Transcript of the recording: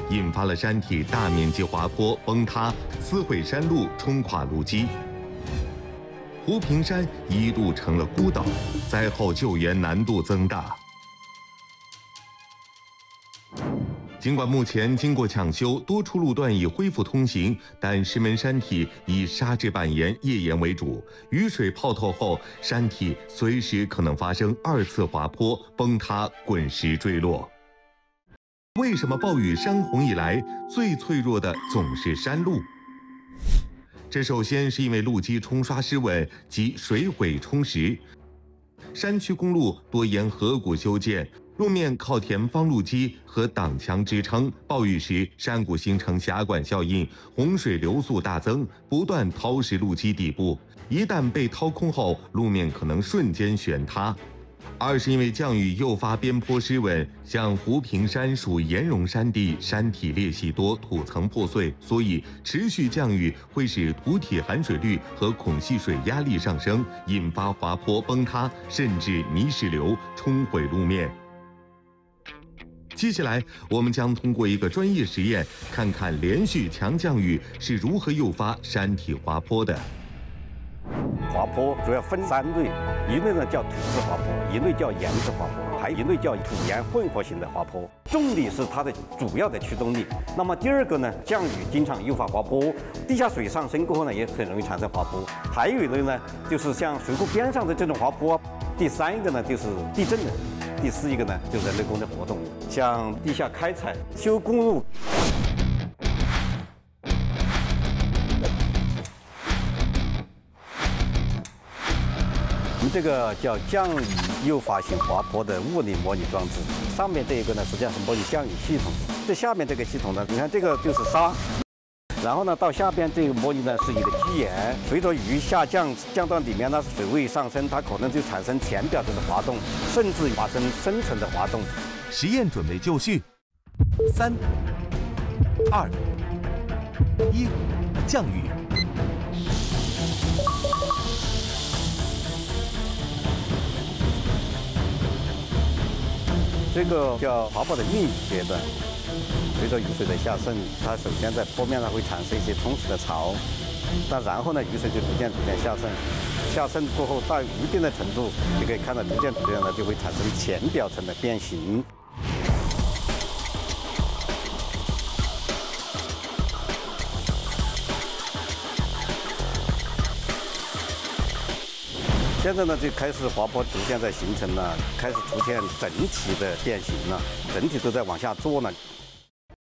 引发了山体大面积滑坡崩塌，撕毁山路，冲垮路基。胡平山一度成了孤岛，灾后救援难度增大。尽管目前经过抢修，多处路段已恢复通行，但石门山体以沙质板岩、页岩为主，雨水泡透后，山体随时可能发生2次滑坡、崩塌、滚石坠落。为什么暴雨山洪以来最脆弱的总是山路？这首先是因为路基冲刷失稳及水毁冲蚀，山区公路多沿河谷修建。路面靠田方路基和挡墙支撑，暴雨时山谷形成狭管效应，洪水流速大增，不断掏蚀路基底部。一旦被掏空后，路面可能瞬间悬塌。二是因为降雨诱发边坡失稳，像胡平山属岩溶山地，山体裂隙多，土层破碎，所以持续降雨会使土体含水率和孔隙水压力上升，引发滑坡崩塌，甚至泥石流冲毁路面。接下来，我们将通过一个专业实验，看看连续强降雨是如何诱发山体滑坡的。 滑坡主要分3类，一类呢叫土质滑坡，一类叫岩质滑坡，还有一类叫土岩混合型的滑坡。重力是它的主要的驱动力。那么第2个呢，降雨经常诱发滑坡，地下水上升过后呢，也很容易产生滑坡。还有一类呢，就是像水库边上的这种滑坡。第3个呢，就是地震的。第4一个呢，就是人类工程活动，像地下开采、修公路。我们这个叫降雨诱发性滑坡的物理模拟装置，上面这一个呢，实际上是模拟降雨系统，这下面这个系统呢，你看这个就是沙。然后呢，到下边这个模拟呢是一个基岩，随着雨下降到里面，那水位上升，它可能就产生浅表层的滑动，甚至发生深层的滑动。 实验准备就绪，3、2、1，降雨。 这个叫滑坡的运雨阶段。随着雨水的下渗，它首先在坡面上会产生一些充实的潮，但然后呢，雨水就逐渐下渗，下渗过后到一定的程度，你可以看到逐渐呢就会产生浅表层的变形。现在呢，就开始滑坡逐渐在形成了，开始出现整体的变形了，整体都在往下坐了。